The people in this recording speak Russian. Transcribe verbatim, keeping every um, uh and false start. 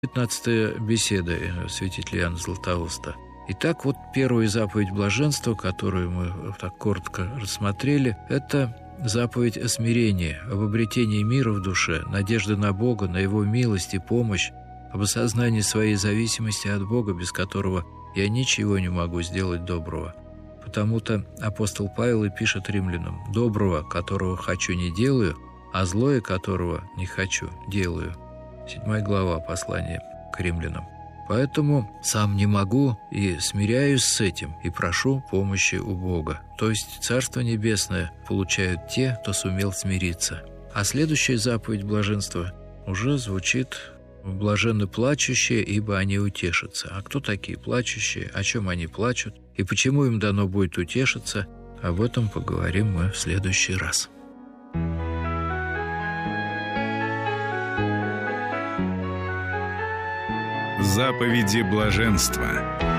пятнадцатая беседа святителя Иоанна Златоуста. Итак, вот первая заповедь блаженства, которую мы так коротко рассмотрели, это заповедь о смирении, об обретении мира в душе, надежды на Бога, на Его милость и помощь, об осознании своей зависимости от Бога, без которого я ничего не могу сделать доброго. Потому-то апостол Павел и пишет римлянам: «Доброго, которого хочу, не делаю, а злое, которого не хочу, делаю». Седьмая глава послания к римлянам. Поэтому сам не могу и смиряюсь с этим, и прошу помощи у Бога. То есть Царство Небесное получают те, кто сумел смириться. А следующая заповедь блаженства уже звучит: «Блаженны плачущие, ибо они утешатся». А кто такие плачущие? О чем они плачут? И почему им дано будет утешиться? Об этом поговорим мы в следующий раз. Заповеди блаженства.